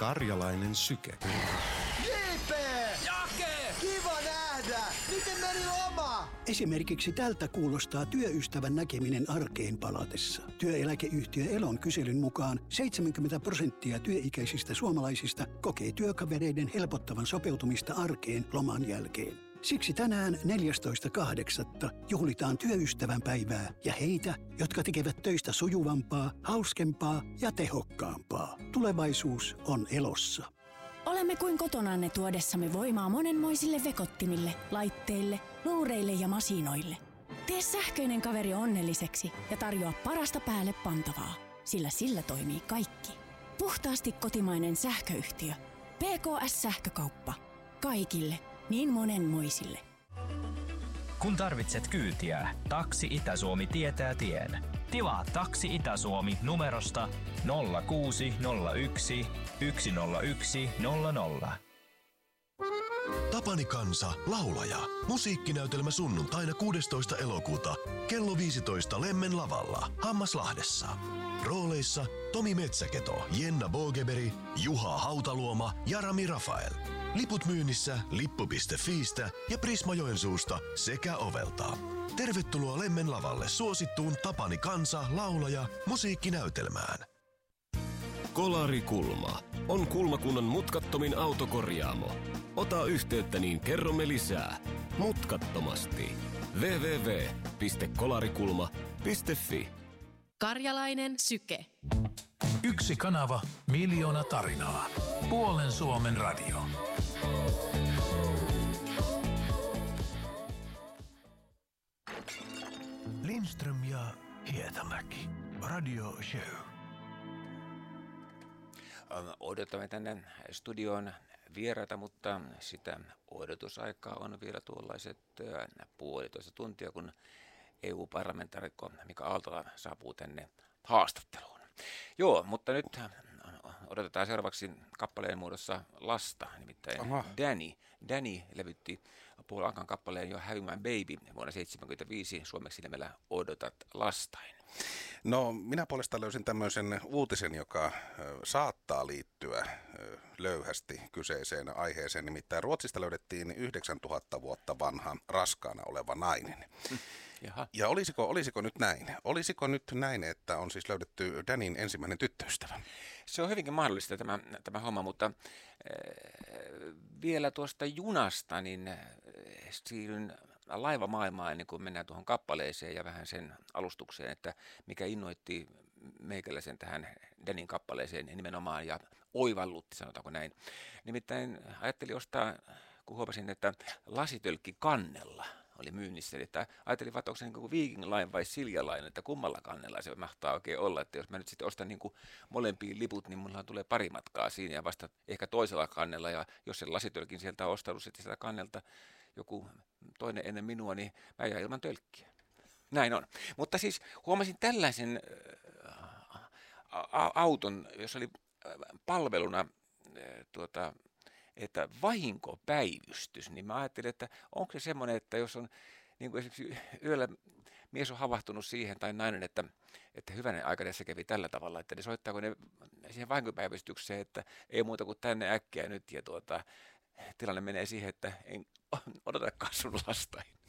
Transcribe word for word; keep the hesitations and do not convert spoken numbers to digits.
Karjalainen syke. J P! Jake! Kiva nähdä! Miten meni loma? Esimerkiksi tältä kuulostaa työystävän näkeminen arkeen palatessa. Työeläkeyhtiö Elon kyselyn mukaan seitsemänkymmentä prosenttia työikäisistä suomalaisista kokee työkavereiden helpottavan sopeutumista arkeen loman jälkeen. Siksi tänään neljästoista kahdeksatta juhlitaan työystävän päivää ja heitä, jotka tekevät töistä sujuvampaa, hauskempaa ja tehokkaampaa. Tulevaisuus on Elossa. Olemme kuin kotonanne tuodessamme voimaa monenmoisille vekottimille, laitteille, luureille ja masinoille. Tee sähköinen kaveri onnelliseksi ja tarjoa parasta päälle pantavaa, sillä sillä toimii kaikki. Puhtaasti kotimainen sähköyhtiö. P K S-sähkökauppa. Kaikille. Niin monenmoisille. Kun tarvitset kyytiä, Taksi Itä-Suomi tietää tien. Tilaa Taksi Itä-Suomi numerosta nolla kuusi nolla yksi yksi nolla yksi nolla nolla. Tapani Kansa, laulaja. Musiikkinäytelmä sunnuntaina kuudestoista elokuuta kello viisitoista Lemmen lavalla Hammaslahdessa. Rooleissa Tomi Metsäketo, Jenna Bogeberi, Juha Hautaluoma ja Rami Rafael. Liput myynnissä lippu piste fiistä ja Prisma Joensuusta sekä Ovelta. Tervetuloa Lemmen lavalle suosittuun Tapani Kansa, laulaja, musiikkinäytelmään. Kolarikulma on Kulmakunnan mutkattomin autokorjaamo. Ota yhteyttä, niin kerromme lisää. Mutkattomasti. double-u double-u double-u piste kolarikulma piste fi. Karjalainen syke. Yksi kanava, miljoona tarinaa. Puolen Suomen radio. Lindström ja Hietamäki. Radio Show. Odotamme tänne studioon vieraita, mutta sitä odotusaikaa on vielä tuollaiset puolitoista tuntia, kun E U-parlamentaarikko Mika Aaltola saapuu tänne haastatteluun. Joo, mutta nyt odotetaan seuraavaksi kappaleen muodossa lasta, nimittäin Aha. Danny. Danny levytti Paul Ankan kappaleen jo Having My Baby vuonna seitsemänkymmentäviisi suomeksi nimellä Odotat lastain. No, minä puolestaan löysin tämmöisen uutisen, joka saattaa liittyä löyhästi kyseiseen aiheeseen. Nimittäin Ruotsista löydettiin yhdeksäntuhatta vuotta vanha raskaana oleva nainen. Jaha. Ja olisiko, olisiko nyt näin? Olisiko nyt näin, että on siis löydetty Danin ensimmäinen tyttöystävä? Se on hyvinkin mahdollista tämä, tämä homma, mutta äh, vielä tuosta junasta, niin äh, siirryn laivamaailmaan ennen kuin mennään tuohon kappaleeseen ja vähän sen alustukseen, että mikä innoitti meikäläisen tähän Danin kappaleeseen nimenomaan ja oivallutti, sanotaanko näin. Nimittäin ajattelin ostaa, kun huomasin, että lasitölkki kannella oli myynnissä, että ajattelin, että onko se niin kuin Viking Line vai Silja Line, että kummalla kannella se mahtaa oikein olla, että jos mä nyt sitten ostan niin kuin molempiin liput, niin mulla tulee pari matkaa siinä ja vasta ehkä toisella kannella, ja jos sen lasitölkin sieltä on ostanut sitten sitä kannelta joku toinen ennen minua, niin mä jään ilman tölkkiä. Näin on. Mutta siis huomasin tällaisen äh, auton, jos oli palveluna äh, tuota, että vahinkopäivystys, niin mä ajattelin, että onko se semmoinen, että jos on niin kuin esimerkiksi yöllä mies on havahtunut siihen tai nainen, että, että hyvänen aikana se kävi tällä tavalla, että ne soittaako ne siihen vahinkopäivystykseen, että ei muuta kuin tänne äkkiä nyt ja tuota, tilanne menee siihen, että en odota sun lastain.